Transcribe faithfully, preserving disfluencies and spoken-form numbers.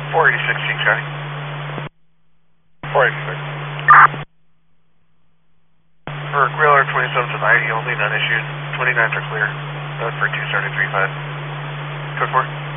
four eighty-six, King County. four eighty-six. For Griller twenty-seven's an I D only, none issued. twenty-ninth are clear. That's for two seventy-three five. Code four.